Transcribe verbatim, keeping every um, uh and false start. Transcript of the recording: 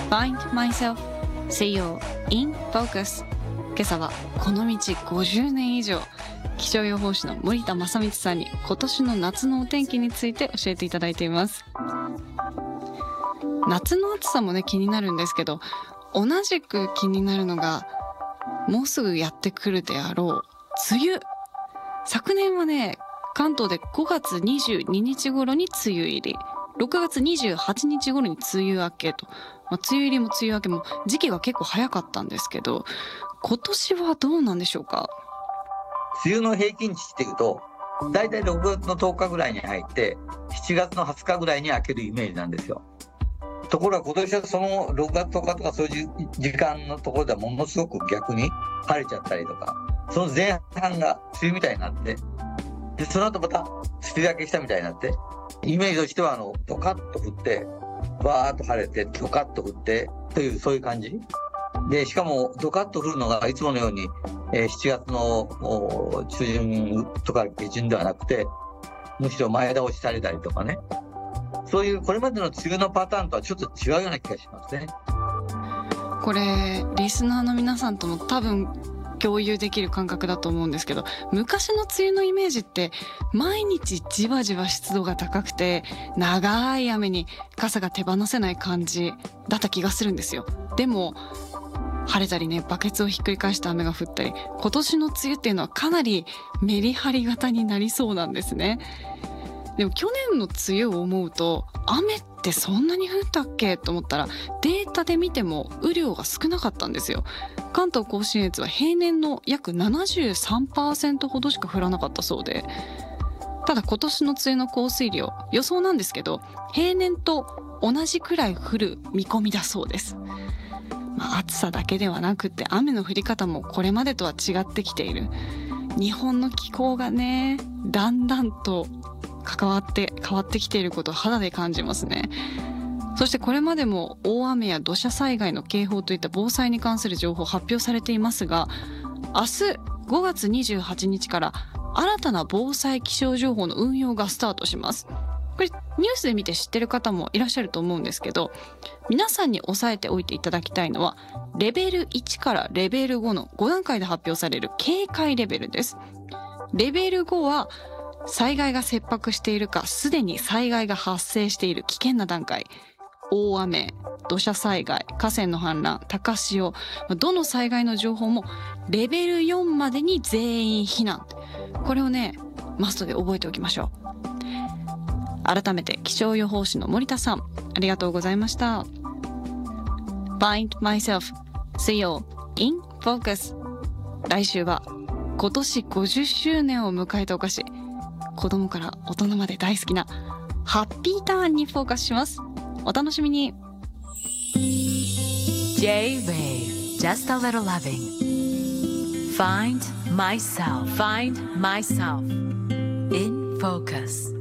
Find myself, see you in focus。 今朝はこの道ごじゅうねん以上、気象予報士の森田正光さんに今年の夏のお天気について教えていただいています。夏の暑さもね気になるんですけど、同じく気になるのがもうすぐやってくるであろう梅雨。昨年はね関東でごがつにじゅうににち頃に梅雨入り、ろくがつにじゅうはちにち頃に梅雨明けと、まあ、梅雨入りも梅雨明けも時期が結構早かったんですけど、今年はどうなんでしょうか。 梅雨の平均値っていうとだいたいろくがつのとおかぐらいに入ってしちがつのはつかぐらいに明けるイメージなんですよ。ところが今年はそのろくがつとおかとかそういう時間のところではものすごく逆に晴れちゃったりとか、その前半が梅雨みたいになって、でその後また梅雨明けしたみたいになって、イメージとしてはあのドカッと降ってバーッと晴れてドカッと降ってというそういう感じで、しかもドカッと降るのがいつものように、えー、しちがつの中旬とか下旬ではなくて、むしろ前倒しされたりとかね、そういうこれまでの梅雨のパターンとはちょっと違うような気がしますね。 これリスナーの皆さんとも多分共有できる感覚だと思うんですけど、昔の梅雨のイメージって毎日じわじわ湿度が高くて長い雨に傘が手放せない感じだった気がするんですよ。でも晴れたりね、バケツをひっくり返した雨が降ったり、今年の梅雨っていうのはかなりメリハリ型になりそうなんですね。でも去年の梅雨を思うと雨ってそんなに降ったっけと思ったら、データで見ても雨量が少なかったんですよ。関東甲信越は平年の約 ななじゅうさんパーセント ほどしか降らなかったそうで、ただ今年の梅雨の降水量予想なんですけど平年と同じくらい降る見込みだそうです。まあ、暑さだけではなくって雨の降り方もこれまでとは違ってきている。日本の気候がねだんだんと関わって変わってきていることを肌で感じますね。そしてこれまでも大雨や土砂災害の警報といった防災に関する情報発表されていますが、明日ごがつにじゅうはちにちから新たな防災気象情報の運用がスタートします。これニュースで見て知ってる方もいらっしゃると思うんですけど、皆さんに押さえておいていただきたいのはレベルいちからレベルごのご段階で発表される警戒レベルです。レベルごは災害が切迫しているか、すでに災害が発生している危険な段階、大雨、土砂災害、河川の氾濫、高潮、どの災害の情報もレベルよんまでに全員避難。これをねマストで覚えておきましょう。改めて気象予報士の森田さん、ありがとうございました。 Find myself, see you in focus。 来週は今年ごじゅっしゅうねんを迎えたお菓子、子供から大人まで大好きなハッピーターンにフォーカスします。お楽しみに。 J-Wave Just a little loving Find myself Find myself in focus